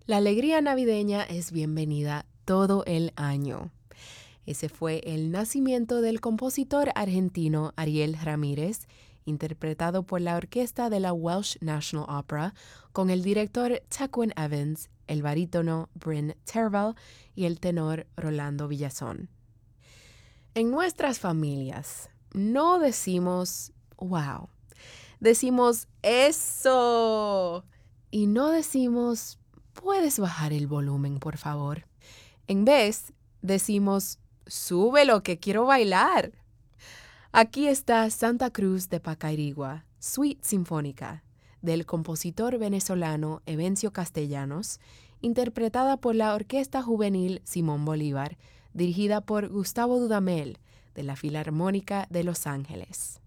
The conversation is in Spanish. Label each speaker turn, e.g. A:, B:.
A: La alegría navideña es bienvenida todo el año. Ese fue el nacimiento del compositor argentino Ariel Ramírez, interpretado por la orquesta de la Welsh National Opera, con el director Taquin Evans, el barítono Bryn Tervel y el tenor Rolando Villazón. En nuestras familias no decimos wow, decimos eso y no decimos puedes bajar el volumen, por favor. En vez, decimos súbelo que quiero bailar. Aquí está Santa Cruz de Pacairigua, Suite Sinfónica, del compositor venezolano Evencio Castellanos, interpretada por la Orquesta Juvenil Simón Bolívar, dirigida por Gustavo Dudamel, de la Filarmónica de Los Ángeles.